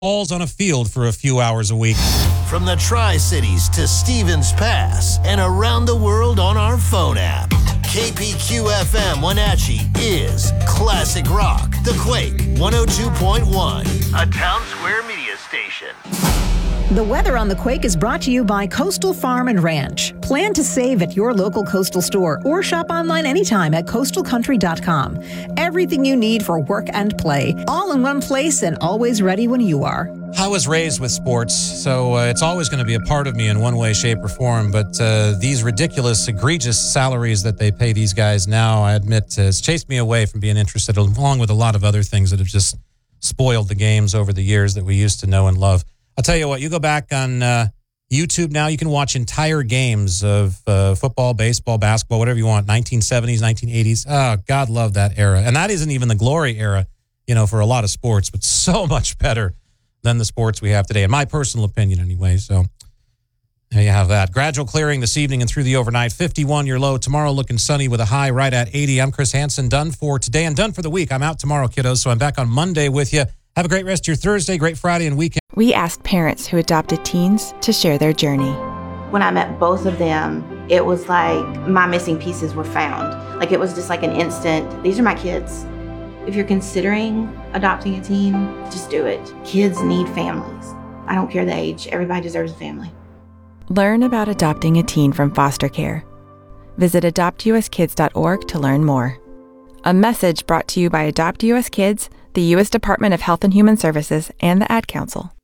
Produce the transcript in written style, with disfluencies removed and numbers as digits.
balls on a field for a few hours a week. From the Tri-Cities to Stevens Pass and around the world on our phone app. KPQ-FM Wenatchee is Classic Rock. The Quake 102.1, a Town Square media station. The weather on The Quake is brought to you by Coastal Farm and Ranch. Plan to save at your local Coastal store or shop online anytime at coastalcountry.com. Everything you need for work and play, all in one place and always ready when you are. I was raised with sports, so it's always going to be a part of me in one way, shape, or form. But these ridiculous, egregious salaries that they pay these guys now, I admit, has chased me away from being interested, along with a lot of other things that have just spoiled the games over the years that we used to know and love. I'll tell you what, you go back on YouTube now, you can watch entire games of football, baseball, basketball, whatever you want, 1970s, 1980s. Oh, God love that era. And that isn't even the glory era, for a lot of sports, but so much better than the sports we have today, in my personal opinion anyway. So there you have that. Gradual clearing this evening and through the overnight. 51 your low. Tomorrow looking sunny with a high right at 80. I'm Chris Hansen, done for today and done for the week. I'm out tomorrow, kiddos, so I'm back on Monday with you. Have a great rest of your Thursday, great Friday and weekend. We asked parents who adopted teens to share their journey. When I met both of them, it was like my missing pieces were found. Like it was just like an instant, these are my kids. If you're considering adopting a teen, just do it. Kids need families. I don't care the age. Everybody deserves a family. Learn about adopting a teen from foster care. Visit adoptuskids.org to learn more. A message brought to you by Adopt US Kids, the U.S. Department of Health and Human Services, and the Ad Council.